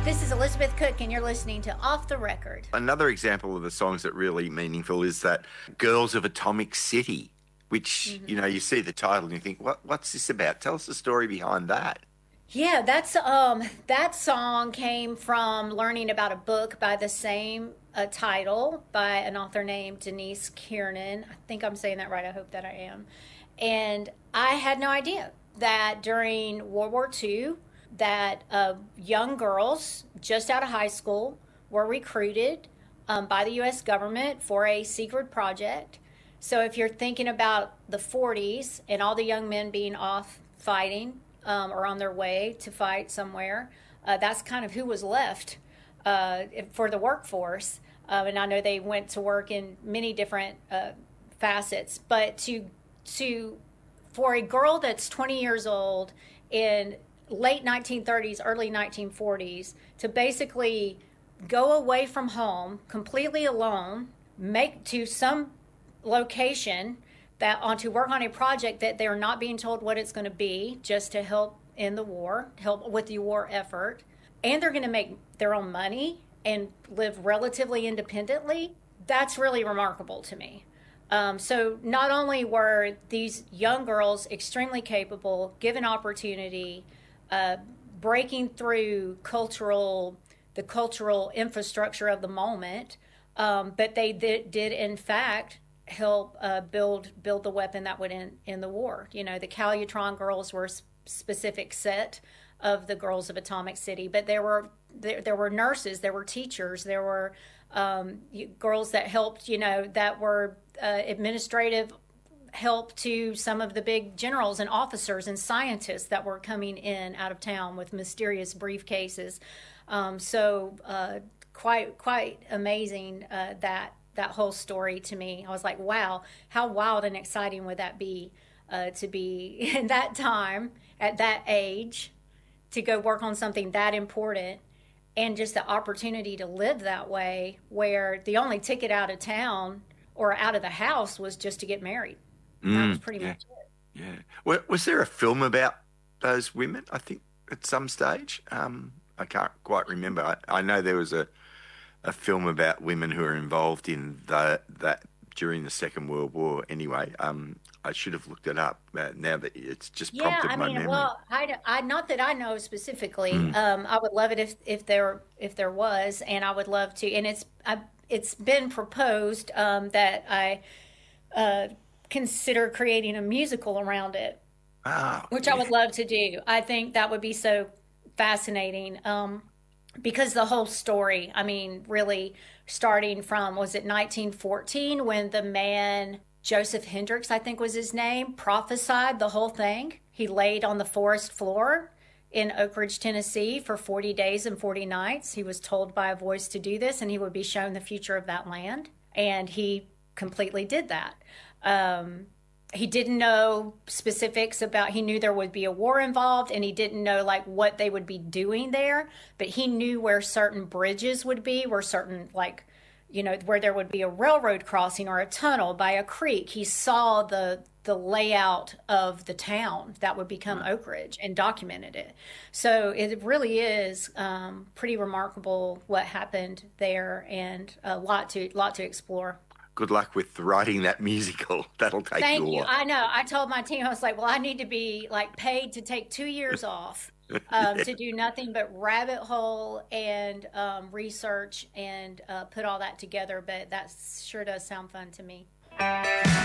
This is Elizabeth Cook, and you're listening to Off the Record. Another example of the songs that really meaningful is that Girls of Atomic City, which, you see the title and you think, what's this about? Tell us the story behind that. Yeah, that song came from learning about a book by the same title by an author named Denise Kiernan. I think I'm saying that right. I hope that I am. And I had no idea that during World War II, that young girls just out of high school were recruited by the U.S. government for a secret project. So if you're thinking about the 40s and all the young men being off fighting or on their way to fight somewhere, that's kind of who was left for the workforce. And I know they went to work in many different facets, but to for a girl that's 20 years old in late 1930s, early 1940s, to basically go away from home completely alone, make to some location that on to work on a project that they're not being told what it's going to be, just to help in the war, help with the war effort, and they're going to make their own money and live relatively independently. That's really remarkable to me. So not only were these young girls extremely capable, given opportunity, breaking through the cultural infrastructure of the moment, but they did in fact help build the weapon that would end the war. You know, the Calutron girls were a specific set of the girls of Atomic City, but there were nurses, there were teachers, there were girls that helped, that were administrative help to some of the big generals and officers and scientists that were coming in out of town with mysterious briefcases. So quite amazing that whole story to me. I was like, wow, how wild and exciting would that be to be in that time at that age to go work on something that important, and just the opportunity to live that way where the only ticket out of town or out of the house was just to get married. That was pretty much it. Yeah. Was there a film about those women, I think, at some stage? I can't quite remember. I know there was a film about women who were involved in that during the Second World War. Anyway, I should have looked it up. Now that it's just Yeah, prompted I my mean, memory. well, I not that I know specifically. I would love it if there was, and I would love to. And it's been proposed that I consider creating a musical around it, Ah, which I yeah. would love to do. I think that would be so fascinating, because the whole story, I mean, really starting from, was it 1914 when the man, Joseph Hendricks, I think was his name, prophesied the whole thing? He laid on the forest floor in Oak Ridge, Tennessee for 40 days and 40 nights. He was told by a voice to do this and he would be shown the future of that land. And he completely did that. He didn't know specifics about, he knew there would be a war involved and he didn't know like what they would be doing there, but he knew where certain bridges would be, where certain like, where there would be a railroad crossing or a tunnel by a creek. He saw the layout of the town that would become Oak Ridge and documented it. So it really is pretty remarkable what happened there, and a lot to explore. Good luck with writing that musical. That'll take you a Thank you. while. I know. I told my team, I was like, well, I need to be like paid to take 2 years off Yeah. to do nothing but rabbit hole and research and put all that together. But that sure does sound fun to me.